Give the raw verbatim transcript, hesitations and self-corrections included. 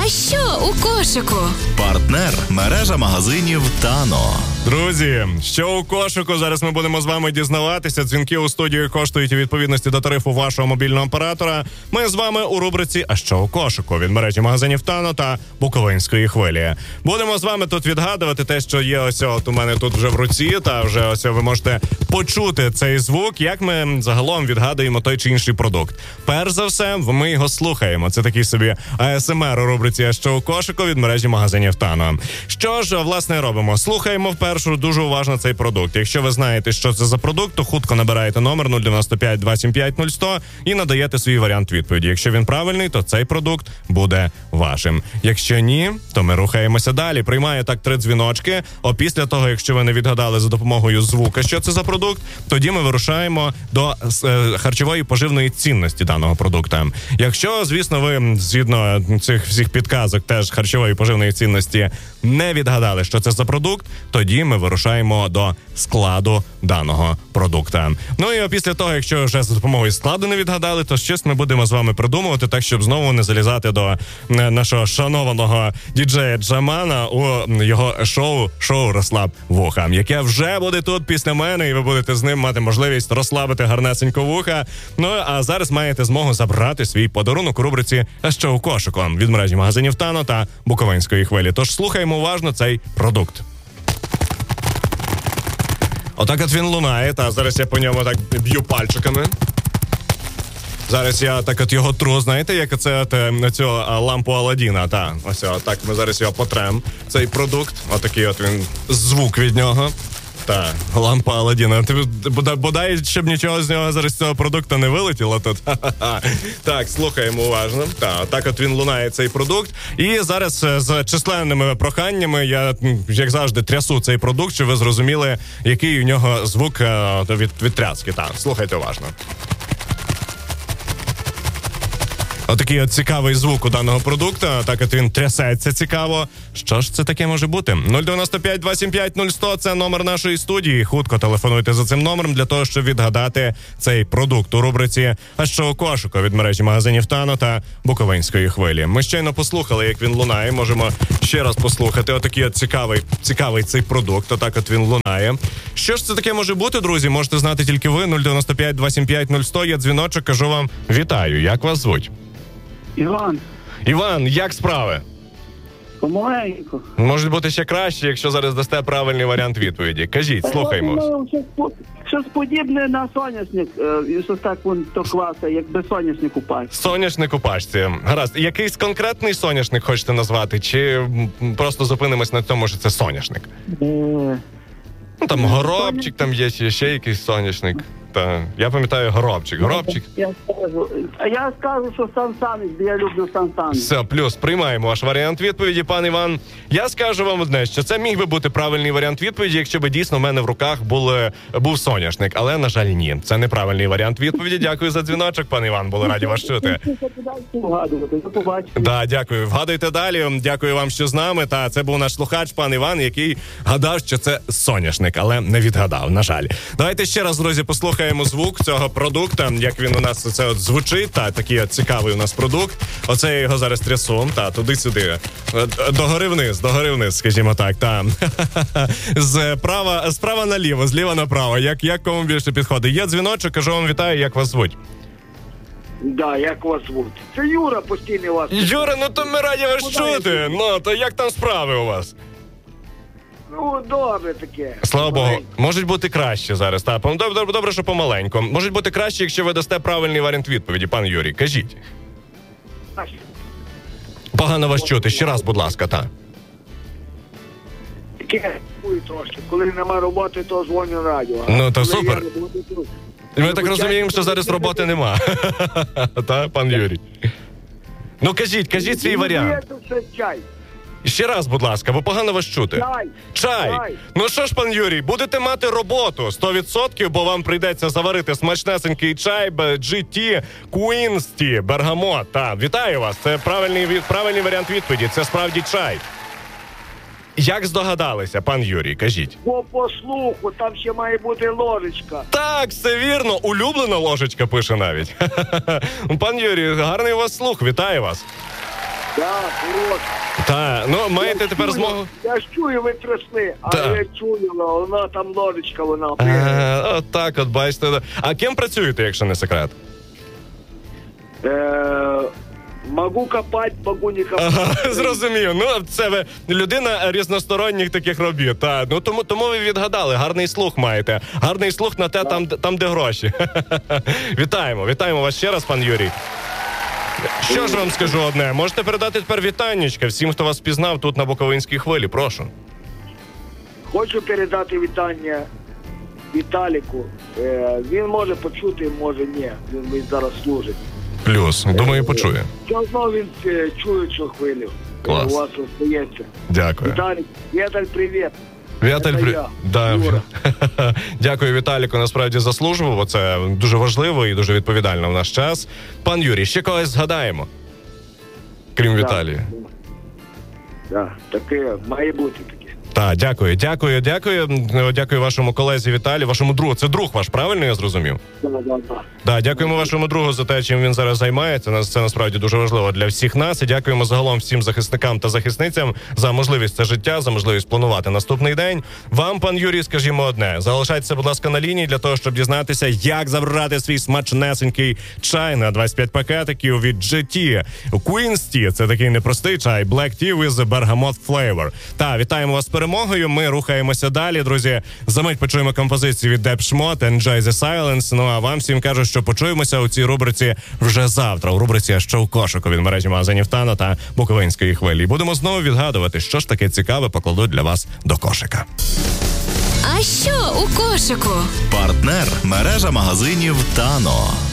А що у кошику? Партнер – мережа магазинів Тано. Друзі, що у кошику? Зараз ми будемо з вами дізнаватися. Дзвінки у студію коштують у відповідності до тарифу вашого мобільного оператора. Ми з вами у рубриці «А що у кошику?» від мережі магазинів Тано та Буковинської хвилі. Будемо з вами тут відгадувати те, що є ось от у мене тут вже в руці, та вже ось ви можете почути цей звук, як ми загалом відгадуємо той чи інший продукт. Перш за все, ми його слухаємо. Це такий собі а ес ем ар у рубриці «А що у кошику?» від мережі магазинів Тано. Що ж, власне, робимо? Слухаємо вперше дуже уважно цей продукт. Якщо ви знаєте, що це за продукт, то хутко набираєте номер нуль дев'яносто п'ять два сім п'ять нуль сто і надаєте свій варіант відповіді. Якщо він правильний, то цей продукт буде вашим. Якщо ні, то ми рухаємося далі. Приймаю так три дзвіночки. О, після того, якщо ви не відгадали за допомогою звука, що це за продукт, тоді ми вирушаємо до е, харчової поживної цінності даного продукта. Якщо, звісно, ви згідно цих всіх підказок теж харчової поживної цінності не відгадали, що це за продукт, тоді ми вирушаємо до складу даного продукта. Ну і після того, якщо вже за допомогою складу не відгадали, то щось ми будемо з вами придумувати, так, щоб знову не залізати до нашого шанованого діджея Джамана у його шоу, шоу «Розслаб вуха», яке вже буде тут після мене, і ви будете з ним мати можливість розслабити гарнесенько вуха. Ну, а зараз маєте змогу забрати свій подарунок у рубриці «А що у кошику?» від мережі магазинів Тано та Буковинської хвилі. Тож слухаємо уважно цей продукт. Отак от він лунає, та зараз я по ньому так б'ю пальчиками. Зараз я так от його тру, знаєте, як це от цю лампу Аладдіна, та, ось так ми зараз його потрем, цей продукт, отакий от він звук від нього. Та, лампа Аладдіна. Бодай, щоб нічого з нього зараз з цього продукту не вилетіло тут. Так, слухаємо уважно. Так, так от він лунає, цей продукт. І зараз з численними проханнями я, як завжди, трясу цей продукт, щоб ви зрозуміли, який у нього звук від, від тряски. Так, слухайте уважно. Отакий от цікавий звук у даного продукту, так от він трясеться цікаво. Що ж це таке може бути? нуль дев'яносто п'ять два сім п'ять нуль сто – це номер нашої студії. Хутко телефонуйте за цим номером для того, щоб відгадати цей продукт у рубриці «А що у кошику?» від мережі магазинів Тано та Буковинської хвилі. Ми щойно послухали, як він лунає. Можемо ще раз послухати. Отакий от цікавий, цікавий цей продукт. Отак от він лунає. Що ж це таке може бути, друзі? Можете знати тільки ви. нуль дев'яносто п'ять два сім п'ять нуль сто. Є дзвіночок, кажу вам вітаю. Як вас звуть? Іван. Іван, як справи? Помаленьку. Може бути ще краще, якщо зараз дасте правильний варіант відповіді. Кажіть, слухаємо. Щось подібне на соняшник, щось так вон то класа, якби соняшник у пачці. Соняшник у пачці. Гаразд. Якийсь конкретний соняшник хочете назвати, чи просто зупинимось на тому, що це соняшник? Е... Ну, там горобчик, там є ще якийсь соняшник. Та, я пам'ятаю горобчик. Горобчик. Я скажу, а я скажу, що Сан Санич, бо я люблю Сан Санич. Все, плюс, приймаємо ваш варіант відповіді, пан Іван. Я скажу вам одне, що це міг би бути правильний варіант відповіді, якщо б дійсно в мене в руках був, був соняшник. Але, на жаль, ні. Це неправильний варіант відповіді. Дякую за дзвіночок, пан Іван. Були раді вас чути. Да, дякую. Вгадуйте далі. Дякую вам, що з нами. Та, це був наш слухач, пан Іван, який гадав, що це соняшник, але не відгадав, на жаль. Давайте ще раз, друзі, послухаємо звук цього продукту, як він у нас це от звучить, та такий от цікавий у нас продукт. Оце я його зараз трясу, та туди-сюди. Догори вниз, догори вниз, скажімо так, та. З права, справа наліво, зліва направо, як, як кому більше підходить. Є дзвіночок, кажу вам вітаю, як вас звуть? Да, як вас звуть? Це Юра постійно вас. Юра, ну то ми раді вас чути. Ну, то як там справи у вас? Ну, добре таке. Слава Богу. Можуть бути краще зараз. Так, добре, добре, добре, що помаленьку. Можуть бути краще, якщо ви дасте правильний варіант відповіді, пан Юрій. Кажіть. Погано вас чути. Ще раз, будь ласка, так. Таке трошки. Коли нема роботи, то дзвоню радіо. Ну, то супер. Ми так розуміємо, що зараз роботи нема. Так, пан Юрій. Ну, кажіть, кажіть свій варіант. Чай. Ще раз, будь ласка, бо погано вас чути. Чай. Чай. Чай. Ну що ж, пан Юрій, будете мати роботу сто відсотків, бо вам прийдеться заварити смачнесенький чай джі ті Queen's Tea, бергамот. Та, вітаю вас, це правильний, правильний варіант відповіді, це справді чай. Як здогадалися, пан Юрій, кажіть? Бо по слуху, там ще має бути ложечка. Так, все вірно, улюблена ложечка пише навіть. Пан Юрій, гарний у вас слух, вітаю вас. Так, урод. Та, ну маєте тепер змогу. Я ж чую, ви трясли, а Так. я чую, вона там ложечка, вона. Е, от так от, бачите. А ким працюєте, якщо не секрет? Е, Могу копати, могу не копати. Ага, зрозумів. Ну, це ви людина різносторонніх таких робіт. Та. Ну, тому, тому ви відгадали, гарний слух маєте. Гарний слух на те, там, там, де гроші. Вітаємо, вітаємо вас ще раз, пан Юрій. Що ж вам скажу одне? Можете передати тепер вітаннячка всім, хто вас пізнав тут на Буковинській хвилі. Прошу. Хочу передати вітання Віталіку. Е, він може почути, може ні. Він, він зараз служить. Плюс. Думаю, почує. Все одно він е, чує цю хвилю. Клас. У вас остається. Дякую. Віталік, Віталь, привіт. Віталь, Це при... я, да. Юра. Дякую Віталіку, насправді, за службу, бо це дуже важливо і дуже відповідально в наш час. Пан Юрій, ще когось згадаємо, крім Да. Віталія. Так, таке має бути таке. Так, дякую, дякую, дякую. Дякую вашому колезі Віталію, вашому другу. Це друг ваш, правильно я зрозумів? Да, да, да. Да, дякуємо вашому другу за те, чим він зараз займається. Нас це насправді дуже важливо для всіх нас. І дякуємо загалом всім захисникам та захисницям за можливість це життя, за можливість планувати наступний день. Вам, пан Юрій, скажімо одне: залишайтеся, будь ласка, на лінії для того, щоб дізнатися, як забрати свій смачнесенький чай на двадцять п'ять пакетиків від джі ті. Queen's Tea – це такий непростий чай. Black Tea with bergamot flavor. Та, вітаємо вас з перемогою. Ми рухаємося далі, друзі. Замить почуємо композицію від Depeche Mode «Enjoy the Silence». Ну а вам всім кажу, що почуємося у цій рубриці вже завтра. У рубриці «А що у кошику» від мережі магазинів Тано та Буковинської хвилі. Будемо знову відгадувати, що ж таке цікаве покладуть для вас до кошика. А що у кошику? Партнер мережа магазинів Тано.